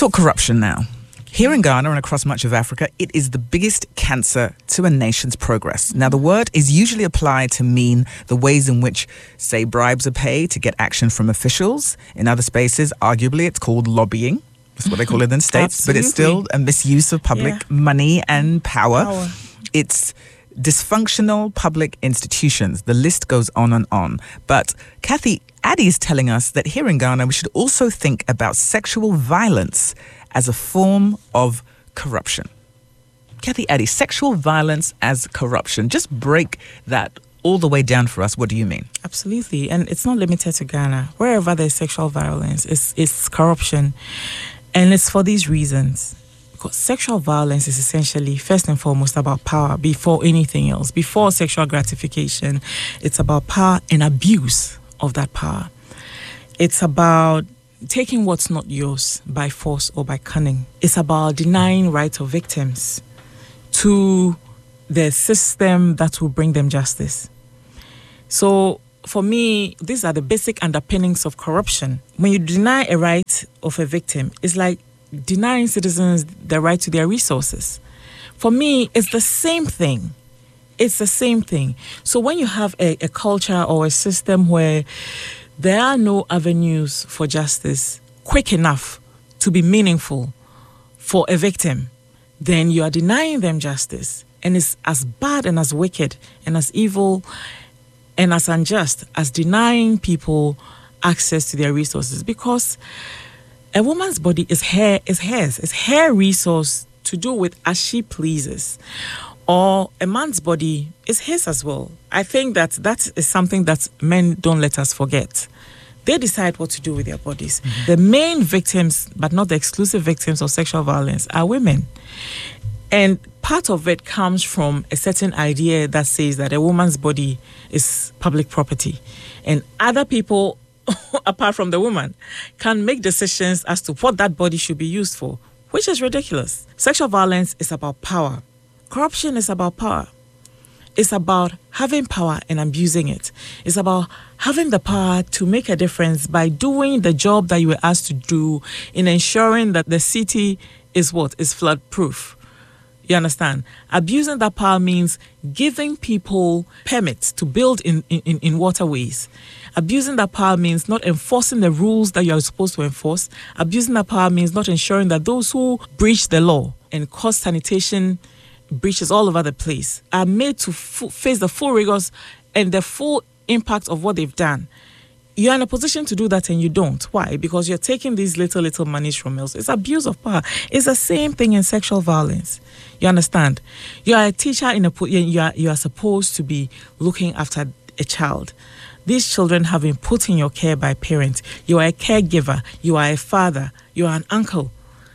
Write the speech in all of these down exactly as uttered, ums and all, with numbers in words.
talk corruption now. Here in Ghana and across much of Africa, it is the biggest cancer to a nation's progress. Now, the word is usually applied to mean the ways in which, say, bribes are paid to get action from officials. In other spaces, arguably, it's called lobbying. That's what they call it in the States. Absolutely. But it's still a misuse of public Yeah. money and power. Power. It's dysfunctional public institutions. The list goes on and on. But Kathy Addy is telling us that here in Ghana, we should also think about sexual violence as a form of corruption. Kathy Addy, sexual violence as corruption. Just break that all the way down for us. What do you mean? Absolutely. And it's not limited to Ghana. Wherever there's sexual violence, it's, it's corruption. And it's for these reasons. Because sexual violence is essentially, first and foremost, about power before anything else. Before sexual gratification, it's about power and abuse of that power. It's about taking what's not yours by force or by cunning. It's about denying rights of victims to the system that will bring them justice. So for me, these are the basic underpinnings of corruption. When you deny a right of a victim, it's like denying citizens the right to their resources. For me, it's the same thing. It's the same thing. So when you have a, a culture or a system where there are no avenues for justice quick enough to be meaningful for a victim, then you are denying them justice. And it's as bad and as wicked and as evil and as unjust as denying people access to their resources, because a woman's body is her is hers, it's her resource to do with as she pleases. Or a man's body is his as well. I think that that is something that men don't let us forget. They decide what to do with their bodies. Mm-hmm. The main victims, but not the exclusive victims of sexual violence, are women. And part of it comes from a certain idea that says that a woman's body is public property. And other people, apart from the woman, can make decisions as to what that body should be used for, which is ridiculous. Sexual violence is about power. Corruption is about power. It's about having power and abusing it. It's about having the power to make a difference by doing the job that you were asked to do in ensuring that the city is what? Is flood proof. You understand? Abusing that power means giving people permits to build in, in, in waterways. Abusing that power means not enforcing the rules that you are supposed to enforce. Abusing that power means not ensuring that those who breach the law and cause sanitation breaches all over the place are made to f- face the full rigors and the full impact of what they've done. You're in a position to do that and you don't. Why? Because you're taking these little, little monies from else. It's abuse of power. It's the same thing in sexual violence. You understand? You are a teacher in a you are you are supposed to be looking after a child. These children have been put in your care by parents. You are a caregiver. You are a father. You are an uncle.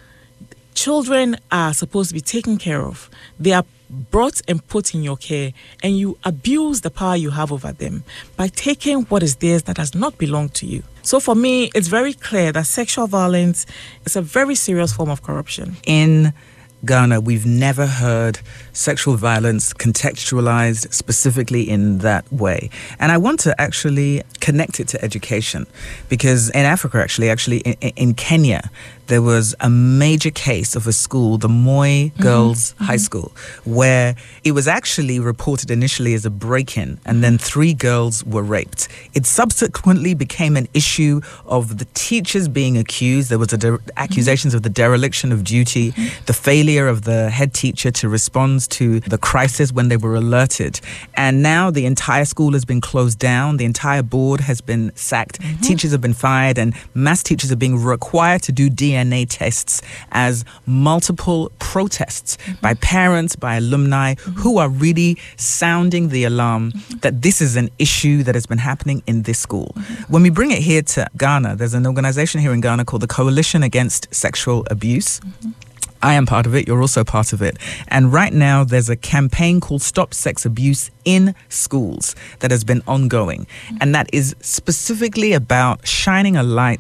Children are supposed to be taken care of. They are brought and put in your care, and you abuse the power you have over them by taking what is theirs that does not belong to you. So for me, it's very clear that sexual violence is a very serious form of corruption. In Ghana, we've never heard sexual violence contextualized specifically in that way. And I want to actually connect it to education, because in Africa, actually, actually in, in Kenya, there was a major case of a school, the Moi Girls mm-hmm. High School, where it was actually reported initially as a break-in, and then three girls were raped. It subsequently became an issue of the teachers being accused. There was a de- accusations of the dereliction of duty, mm-hmm. the failure of the head teacher to respond to the crisis when they were alerted. And now the entire school has been closed down. The entire board has been sacked. Mm-hmm. Teachers have been fired, and mass teachers are being required to do D N A tests as multiple protests mm-hmm. by parents, by alumni mm-hmm. who are really sounding the alarm mm-hmm. that this is an issue that has been happening in this school. Mm-hmm. When we bring it here to Ghana, there's an organization here in Ghana called the Coalition Against Sexual Abuse. Mm-hmm. I am part of it. You're also part of it. And right now, there's a campaign called Stop Sex Abuse in Schools that has been ongoing. And that is specifically about shining a light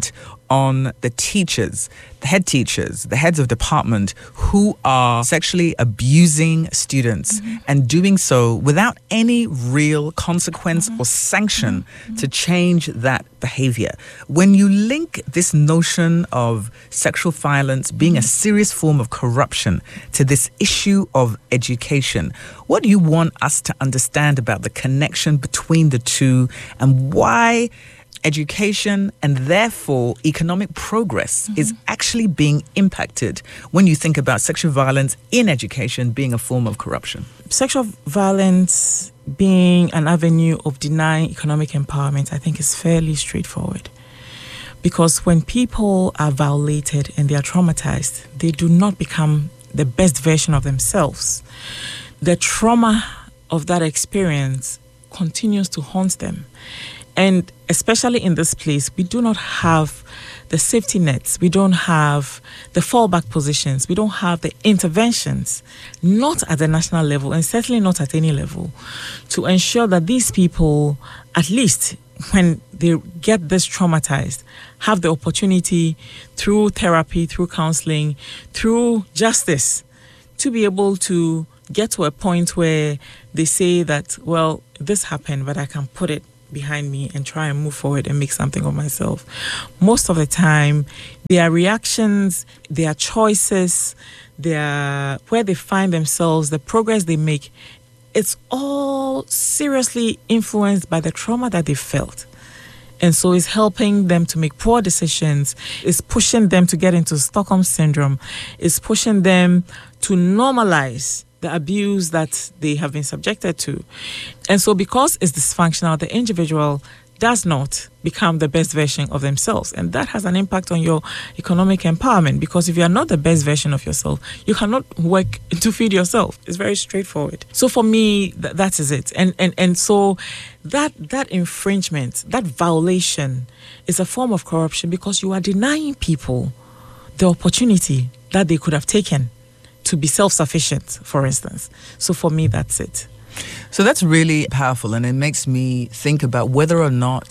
on the teachers, the head teachers, the heads of department who are sexually abusing students mm-hmm. and doing so without any real consequence mm-hmm. or sanction mm-hmm. to change that behavior. When you link this notion of sexual violence being mm-hmm. a serious form of corruption to this issue of education, what do you want us to understand about the connection between the two and why education and therefore economic progress mm-hmm. is actually being impacted when you think about sexual violence in education being a form of corruption? Sexual violence being an avenue of denying economic empowerment, I think is fairly straightforward. Because when people are violated and they are traumatized, they do not become the best version of themselves. The trauma of that experience continues to haunt them. And especially in this place, we do not have the safety nets. We don't have the fallback positions. We don't have the interventions, not at the national level and certainly not at any level, to ensure that these people, at least when they get this traumatized, have the opportunity through therapy, through counseling, through justice, to be able to get to a point where they say that, well, this happened, but I can put it behind me and try and move forward and make something of myself. Most of the time, their reactions, their choices, their where they find themselves, the progress they make, it's all seriously influenced by the trauma that they felt. And so it's helping them to make poor decisions. It's pushing them to get into Stockholm Syndrome. It's pushing them to normalize the abuse that they have been subjected to. And so because it's dysfunctional, the individual does not become the best version of themselves. And that has an impact on your economic empowerment, because if you are not the best version of yourself, you cannot work to feed yourself. It's very straightforward. So for me, th- that is it. And, and, and so that, that infringement, that violation is a form of corruption, because you are denying people the opportunity that they could have taken to be self-sufficient, for instance. So for me, that's it. So that's really powerful, and it makes me think about whether or not,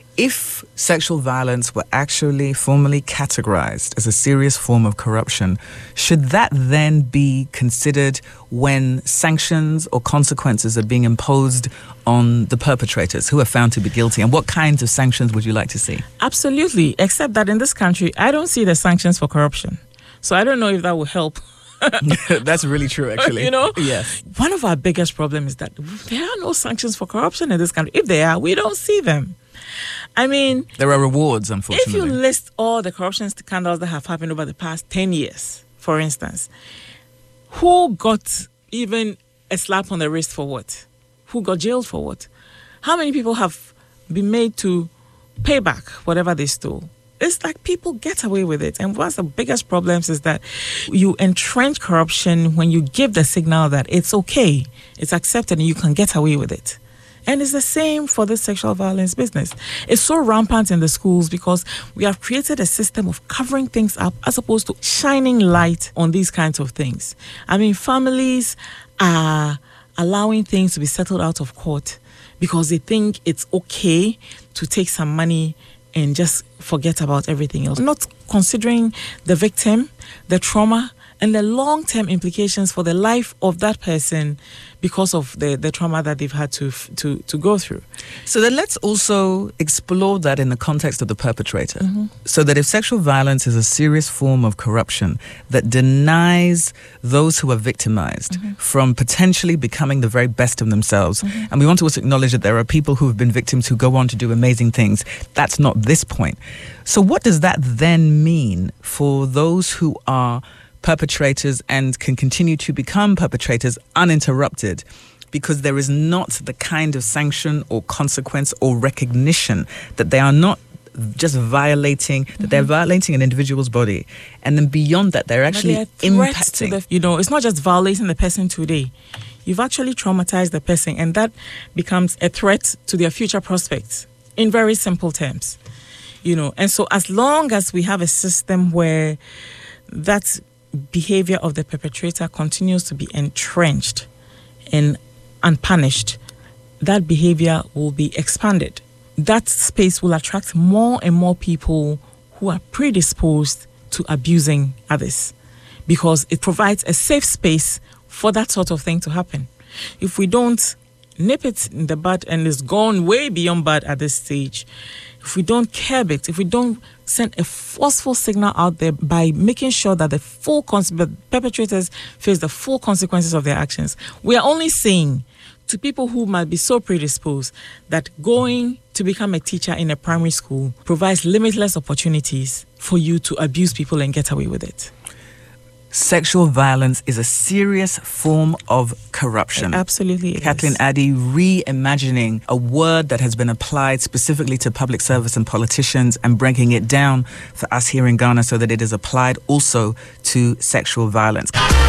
if sexual violence were actually formally categorized as a serious form of corruption, should that then be considered when sanctions or consequences are being imposed on the perpetrators who are found to be guilty? And what kinds of sanctions would you like to see? Absolutely, except that in this country, I don't see the sanctions for corruption. So I don't know if that will help. That's really true, actually. You know? Yes. One of our biggest problems is that there are no sanctions for corruption in this country. If there are, we don't see them. I mean... There are rewards, unfortunately. If you list all the corruption scandals that have happened over the past ten years, for instance, who got even a slap on the wrist for what? Who got jailed for what? How many people have been made to pay back whatever they stole? It's like people get away with it. And one of the biggest problems is that you entrench corruption when you give the signal that it's okay, it's accepted, and you can get away with it. And it's the same for the sexual violence business. It's so rampant in the schools because we have created a system of covering things up as opposed to shining light on these kinds of things. I mean, families are allowing things to be settled out of court because they think it's okay to take some money and just forget about everything else. Not considering the victim, the trauma, and the long-term implications for the life of that person because of the, the trauma that they've had to, to, to go through. So then let's also explore that in the context of the perpetrator. Mm-hmm. So that if sexual violence is a serious form of corruption that denies those who are victimized mm-hmm. from potentially becoming the very best of themselves, mm-hmm. and we want to also acknowledge that there are people who have been victims who go on to do amazing things, that's not this point. So what does that then mean for those who are perpetrators and can continue to become perpetrators uninterrupted, because there is not the kind of sanction or consequence or recognition that they are not just violating, mm-hmm. that they're violating an individual's body, and then beyond that they're actually they're impacting. The, you know, it's not just violating the person today. You've actually traumatized the person, and that becomes a threat to their future prospects in very simple terms. You know, and so as long as we have a system where that behavior of the perpetrator continues to be entrenched and unpunished, that behavior will be expanded. That space will attract more and more people who are predisposed to abusing others, because it provides a safe space for that sort of thing to happen. If we don't nip it in the bud, and it's gone way beyond bud at this stage, if we don't curb it, if we don't send a forceful signal out there by making sure that the full cons- perpetrators face the full consequences of their actions, we are only saying to people who might be so predisposed that going to become a teacher in a primary school provides limitless opportunities for you to abuse people and get away with it. Sexual violence is a serious form of corruption. It absolutely is. Kathleen Addy, reimagining a word that has been applied specifically to public service and politicians and breaking it down for us here in Ghana so that it is applied also to sexual violence.